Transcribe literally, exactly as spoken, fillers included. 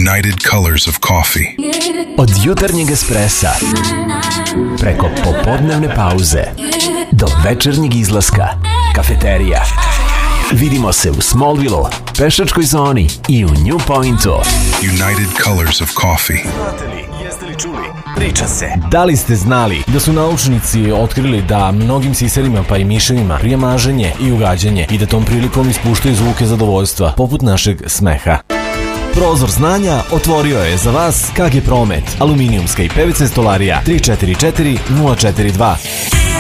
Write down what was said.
United Colors of Coffee. Od jutarnjeg espressa preko popodnevne pauze do večernjeg izlaska, kafeterija. Vidimo se u Smallville-u, pešačkoj zoni i u New Pointu. United Colors of Coffee. Jeste li čuli? Priča se. Da li ste znali da su naučnici otkrili da mnogim siserima pa i miševima prije maženje i ugađanje i da tom prilikom ispuštaju zvuke zadovoljstva, poput našeg smeha? Prozor znanja otvorio je za vas K G Promet, aluminijumska i P V C stolarija tri četiri četiri nula četiri dva.